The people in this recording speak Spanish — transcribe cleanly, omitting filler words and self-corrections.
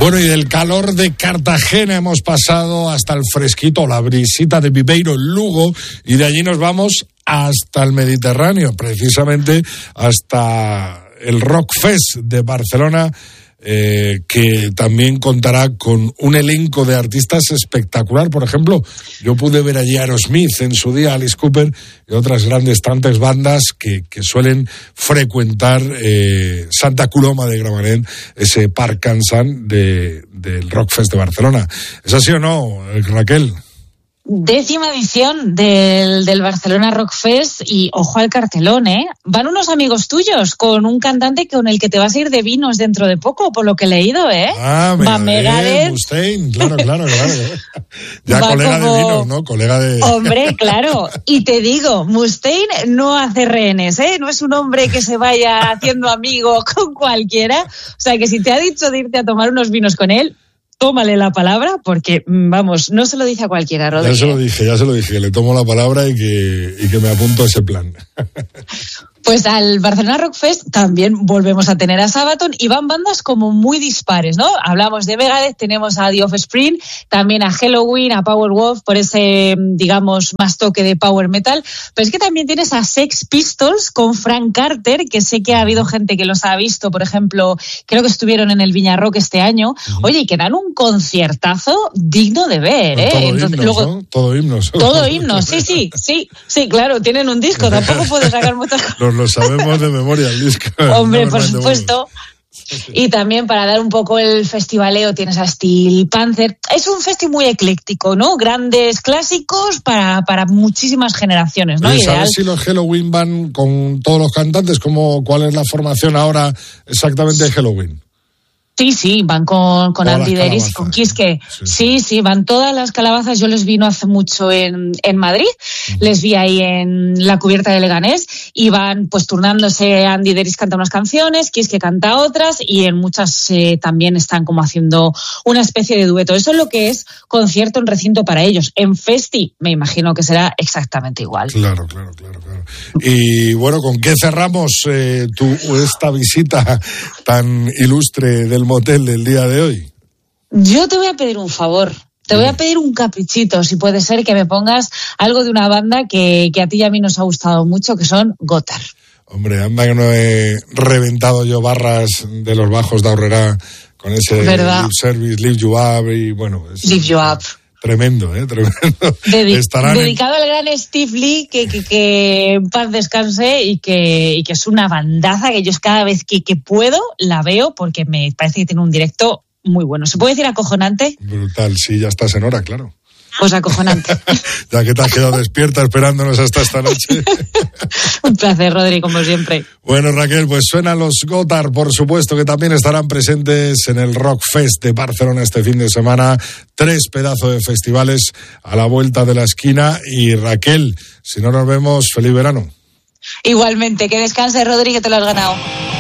Bueno, y del calor de Cartagena hemos pasado hasta el fresquito, la brisita de Viveiro, Lugo, y de allí nos vamos hasta el Mediterráneo, precisamente hasta el Rock Fest de Barcelona, que también contará con un elenco de artistas espectacular. Por ejemplo, yo pude ver allí a Aerosmith en su día, Alice Cooper y otras grandes tantas bandas que suelen frecuentar Santa Coloma de Gramenet, ese Parc Can San del Rock Fest de Barcelona. ¿Es así o no, Raquel? 10ª edición del Barcelona Rock Fest, y ojo al cartelón, ¿eh? Van unos amigos tuyos con un cantante con el que te vas a ir de vinos dentro de poco, por lo que he leído, ¿eh? Va Megadeth, Mustaine, claro. Ya colega de vinos, ¿no? Colega de... Hombre, claro. Y te digo, Mustaine no hace rehenes, ¿eh? No es un hombre que se vaya haciendo amigo con cualquiera. O sea, que si te ha dicho de irte a tomar unos vinos con él, tómale la palabra, porque, vamos, no se lo dice a cualquiera, Rodri. Ya se lo dije, le tomo la palabra y que me apunto a ese plan. Pues al Barcelona Rock Fest también volvemos a tener a Sabaton, y van bandas como muy dispares, ¿no? Hablamos de Megadeth, tenemos a The Offspring, también a Helloween, a Powerwolf, por ese, digamos, más toque de power metal, pero es que también tienes a Sex Pistols con Frank Carter, que sé que ha habido gente que los ha visto, por ejemplo, creo que estuvieron en el Viña Rock este año. Uh-huh. Oye, y que dan un conciertazo digno de ver, ¿eh? Todo himnos, ¿no? Todo himnos, sí, claro, tienen un disco, tampoco puedo sacar muchas cosas. Lo sabemos de memoria el disco. Hombre, por supuesto. Y también, para dar un poco el festivaleo, tienes a Steel Panther. Es un festi muy ecléctico, ¿no? Grandes clásicos para muchísimas generaciones, ¿no? ¿Sabes si los Helloween van con todos los cantantes? ¿Cuál es la formación ahora exactamente de Helloween? Sí, van con Andy Deris y con Kiske. Sí, van todas las calabazas. Yo les vi no hace mucho en Madrid, les vi ahí en la cubierta de Leganés, y van pues turnándose. Andy Deris canta unas canciones, Kiske canta otras, y en muchas también están como haciendo una especie de dueto. Eso es lo que es concierto en recinto para ellos. En Festi me imagino que será exactamente igual. Claro. Y bueno, ¿con qué cerramos esta visita tan ilustre del motel del día de hoy? Yo te voy a pedir un favor. Te voy a pedir un caprichito, si puede ser, que me pongas algo de una banda que a ti y a mí nos ha gustado mucho, que son Gotthard. Hombre, anda que no he reventado yo barras de los bajos de Aurrera con ese Lip Service, Lift You Up, y bueno... Lift You Up. Tremendo. Dedicado al gran Steve Lee, que en paz descanse, y que es una bandaza que yo cada vez que puedo la veo, porque me parece que tiene un directo muy bueno. ¿Se puede decir acojonante? Brutal, sí, ya estás en hora, claro. Pues acojonante. Ya que te has quedado despierta esperándonos hasta esta noche. Un placer, Rodri, como siempre. Bueno, Raquel, pues suenan los Gotthard, por supuesto, que también estarán presentes en el Rock Fest de Barcelona este fin de semana. 3 pedazos de festivales a la vuelta de la esquina. Y Raquel, si no nos vemos, feliz verano. Igualmente, que descanse, Rodri, que te lo has ganado.